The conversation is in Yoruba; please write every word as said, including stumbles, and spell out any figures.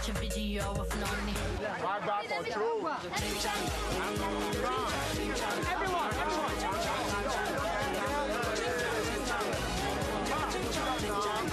c'è video of nonni. Vai back for true. Everyone, everyone.